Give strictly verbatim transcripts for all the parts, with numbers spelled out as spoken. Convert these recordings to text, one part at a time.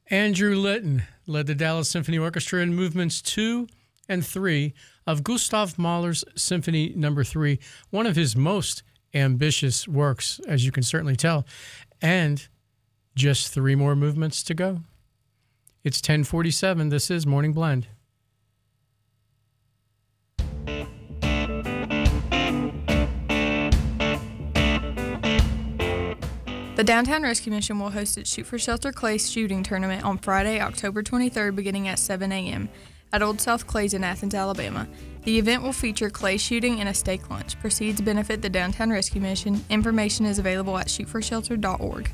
Andrew Litton led the Dallas Symphony Orchestra in movements two and three of Gustav Mahler's Symphony Number three, one of his most ambitious works, as you can certainly tell, and just three more movements to go. It's ten forty-seven. This is Morning Blend. The Downtown Rescue Mission will host its Shoot for Shelter Clay shooting tournament on Friday, October twenty-third, beginning at seven a.m. at Old South Clays in Athens, Alabama. The event will feature clay shooting and a steak lunch. Proceeds benefit the Downtown Rescue Mission. Information is available at shoot for shelter dot org.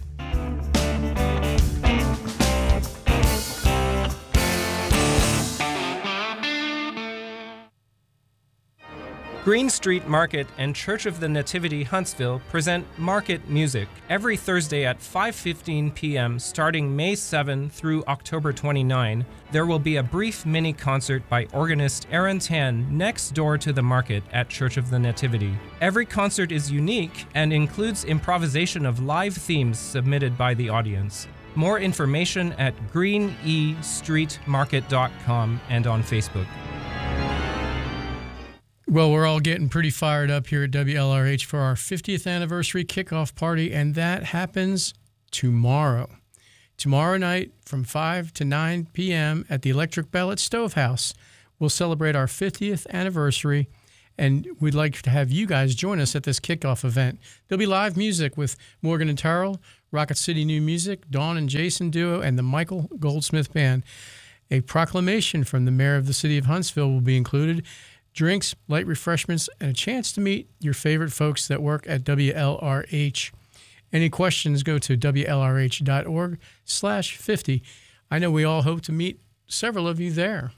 Green Street Market and Church of the Nativity Huntsville present Market Music every Thursday at five fifteen p.m. starting May seventh through October twenty-ninth. There will be a brief mini concert by organist Aaron Tan next door to the market at Church of the Nativity. Every concert is unique and includes improvisation of live themes submitted by the audience. More information at green e street market dot com and on Facebook. Well, we're all getting pretty fired up here at W L R H for our fiftieth anniversary kickoff party, and that happens tomorrow. Tomorrow night from five to nine p.m. at the Electric Bell at Stovehouse. We'll celebrate our fiftieth anniversary, and we'd like to have you guys join us at this kickoff event. There'll be live music with Morgan and Terrell, Rocket City New Music, Dawn and Jason Duo, and the Michael Goldsmith Band. A proclamation from the mayor of the city of Huntsville will be included. Drinks, light refreshments, and a chance to meet your favorite folks that work at W L R H. Any questions, go to W L R H dot org slash fifty. I know we all hope to meet several of you there.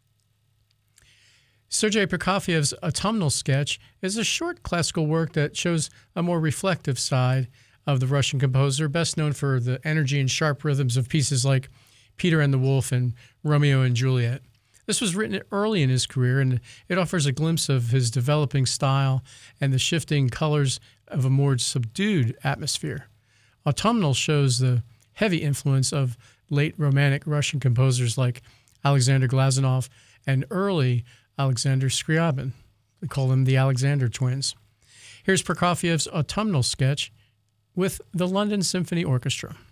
Sergei Prokofiev's Autumnal Sketch is a short classical work that shows a more reflective side of the Russian composer, best known for the energy and sharp rhythms of pieces like Peter and the Wolf and Romeo and Juliet. This was written early in his career, and it offers a glimpse of his developing style and the shifting colors of a more subdued atmosphere. Autumnal shows the heavy influence of late Romantic Russian composers like Alexander Glazunov and early Alexander Scriabin. We call them the Alexander twins. Here's Prokofiev's Autumnal Sketch with the London Symphony Orchestra.